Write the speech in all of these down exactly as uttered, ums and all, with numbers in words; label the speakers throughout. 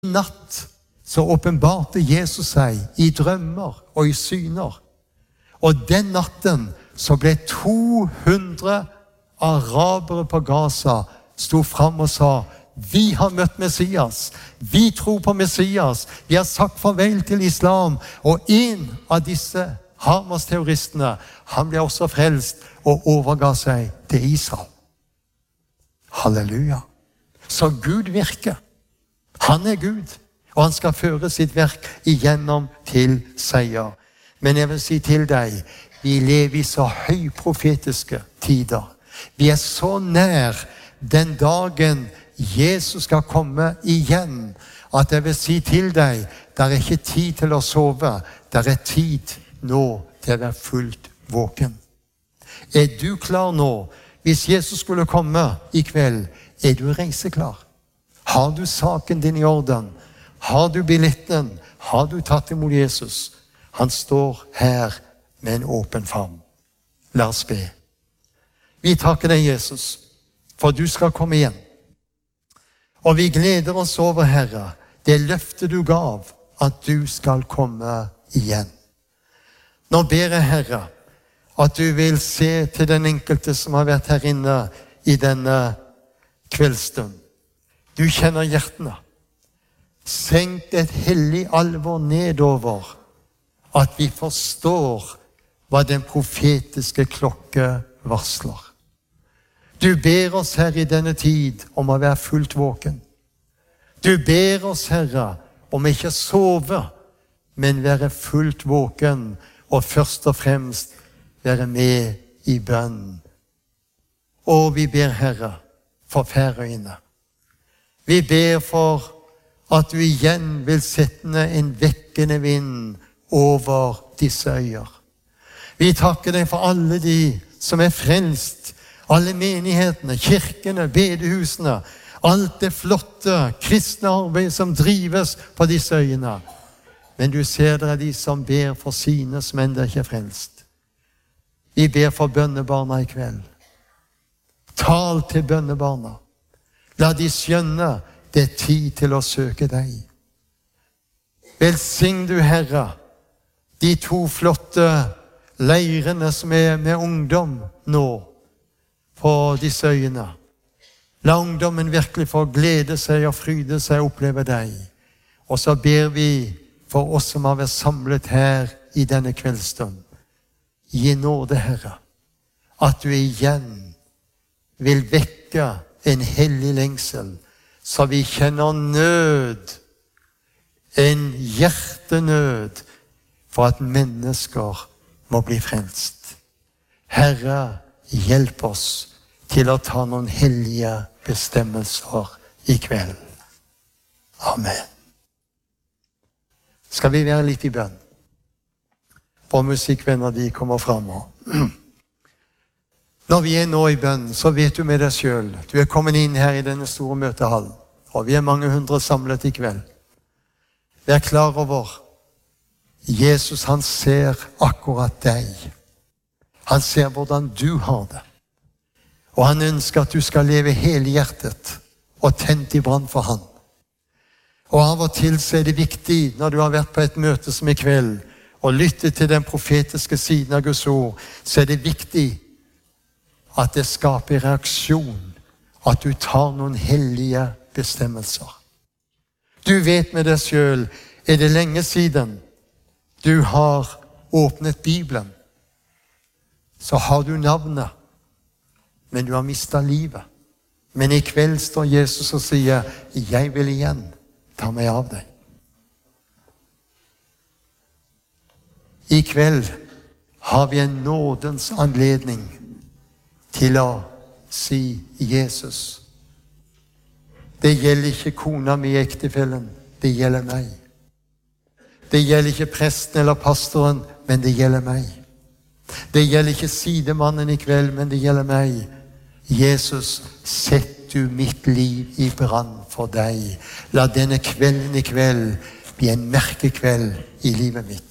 Speaker 1: natt så åpenbarte Jesus seg i drømmer og i syner. Og den natten så ble to hundre arabere på Gaza stod frem og sa: vi har møtt Messias, vi tror på Messias, vi har sagt farvel til islam. Og en av disse Hamas-terroristene, han ble også frelst og overga seg til Israel. Halleluja. Så Gud virker. Han er Gud, og han skal føre sitt verk igjennom til seier. Men jeg vil si til deg, vi lever i så høyprofetiske tider. Vi er så nær den dagen Jesus skal komme igjen, at jeg vil si til deg, det er ikke tid til å sove, det er tid nå til å være fullt våken. Er du klar nå? Hvis Jesus skulle komme i kveld, er du reiseklar? Har du saken din i orden? Har du billetten? Har du tatt imot Jesus? Han står her med en åpen favn. La oss be. Vi takker deg, Jesus, for du skal komme igjen. Og vi gleder oss over, Herre, det løftet du gav, at du skal komme igjen. Nå ber jeg, Herre, at du vil se til den enkelte som har vært her inne i denne kveldsstund. Du kjenner hjertene. Senk et hellig alvor nedover, at vi forstår hva den profetiske klokke varsler. Du ber oss, Herre, i denne tid om å være fullt våken. Du ber oss, Herre, om ikke å sove, men være fullt våken, og først og fremst være med i bønn. Og vi ber, Herre, for Færøyene. Vi ber for at du igjen vil sette ned en vekkende vind over disse øyer. Vi takker deg for alle de som er frelst, alle menighetene, kirkene, bedehusene, alt det flotte kristne arbeid som drives på disse øyene. Men du ser det er de som ber for sine som enda ikke er frelst. Vi ber for bønnebarna i kveld. Tal til bønnebarna. La de skjønne det er tid til å søke deg. Velsign du, Herre, de to flotte leirene som er med ungdom nå på disse øyene. La ungdommen virkelig få glede seg og fryde seg og oppleve deg. Og så ber vi for oss som har vært samlet her i denne kveldsstund. Gi nåde, Herre, at du igjen vil vekke en hellig lengsel, så vi kjenner nød, en hjertenød, for at mennesker må bli frelst. Herre, hjelp oss til å ta noen hellige bestemmelser i kveld. Amen. Skal vi være litt i bønn? Og musikkvenner, de kommer frem. Når vi er nå i bønn, så vet du med deg selv. Du er kommet inn her i denne store møtehallen, og vi er mange hundre samlet i kveld. Vær klar over, Jesus, han ser akkurat deg. Han ser hvordan du har det. Og han ønsker at du skal leve helhjertet og tent i brann for han. Og av og til så er det viktig, når du har vært på et møte som i kveld, og lyttet til den profetiske siden av Guds ord, så er det viktig at det skaper reaksjon, at du tar noen hellige bestemmelser. Du vet med deg selv, er det lenge siden du har åpnet Bibelen, så har du navnet, men du har mistet livet. Men i kveld står Jesus og sier, jeg vil igjen ta meg av deg. I kveld har vi en nådens anledning til å si Jesus. Det gjelder ikke kona mi, ektefellen, det gjelder meg. Det gjelder ikke presten eller pastoren, men det gjelder meg. Det gjelder ikke sidemannen i kveld, men det gjelder meg. Jesus, sett du mitt liv i brann for deg. La denne kvelden i kveld bli en merkekveld i livet mitt.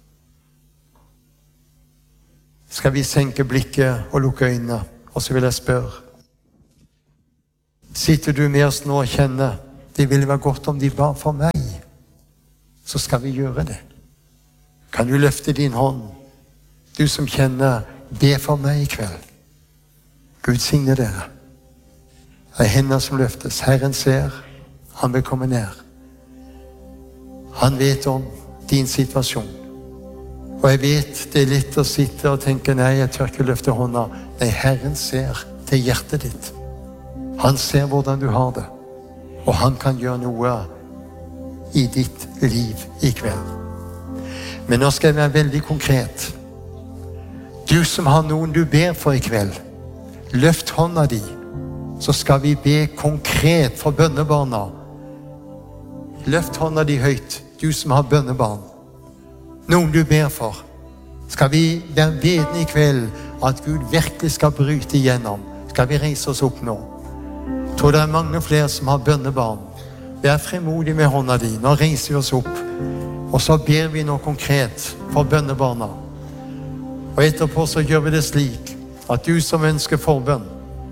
Speaker 1: Skal vi senke blikket og lukke øynene, og så vil jeg spørre. Sitter du med oss nå og kjenner det ville være godt om de ba for meg, så skal vi gjøre det. Kan du løfte din hånd, du som kjenner, be for meg i kveld. Gud signe dere. Det er hender som løftes. Herren ser, han vil komme ned. Han vet om din situasjon. Og jeg vet det er litt å sitte og tenke, nei, jeg tør ikke løfte hånda. Nei, Herren ser til hjertet ditt. Han ser hvordan du har det. Og han kan gjøre noe i ditt liv i kveld. Men nå skal jeg være veldig konkret. Du som har noen du ber for i kveld, løft hånda di, så skal vi be konkret for bønnebarna. Løft hånda di høyt, du som har bønnebarn. Noen du ber for. Skal vi være bedende i kveld at Gud virkelig skal bryte igjennom? Skal vi reise oss opp nå? Jeg tror det er mange flere som har bønnebarn. Vær fremodig med hånda di. Nå reiser vi oss opp. Og så ber vi noe konkret for bønnebarna. Og etterpå så gjør vi det slik at du som ønsker forbønn,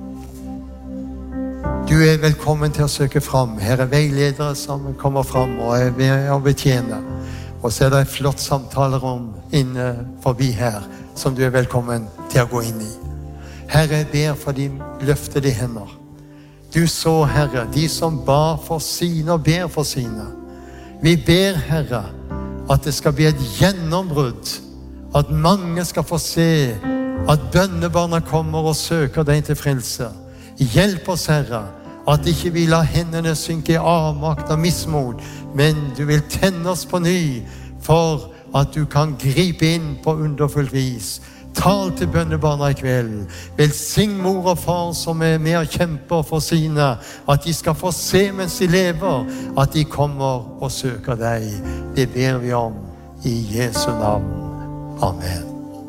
Speaker 1: du er velkommen til å søke fram. Her er veiledere som kommer fram og er ved å betjene. Og så er det et flott samtalerom inne forbi her som du er velkommen til å gå inn i. Herre, jeg ber for de løftede hender. Du så, Herre, de som ba for sine og ber for sine. Vi ber, Herre, at det skal bli et gjennombrudd, at mange skal få se at bønnebarna kommer og søker deg til frelse. Hjelp oss, Herre, at ikke vi la hendene synke i avmakt og mismod, men du vil tenne oss på ny for at du kan gripe inn på underfullt vis. Tal til bønnebarna i kveld. Velsign mor og far som er med og kjemper for sine, at de skal få se mens de lever, at de kommer og søker deg. Det ber vi om i Jesu navn. Amen.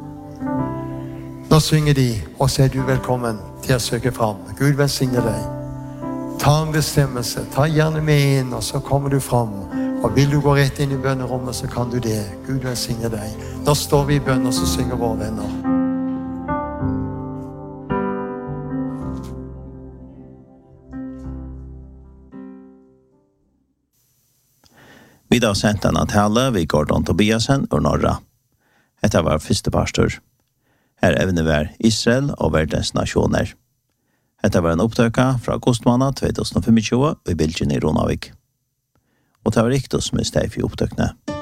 Speaker 1: Nå synger de, og så er du velkommen til å søke fram. Gud velsigne deg. Ta en bestemmelse, ta gjerne med inn, og så kommer du fram. Og vil du gå rett inn i bønnerommet, så kan du det. Gud velsigne deg. Nå står vi i bønn, og så synger våre venner.
Speaker 2: Vi da sendt denne tale ved Gordon Tobiasen og Norra. Dette var første pastor. Her evner vi Israel og verdens nasjoner. Dette var en opptøka fra augustmåned tjueogtjue i Bilgen i Ronavik. Og det var riktig som er steg for opptøkene.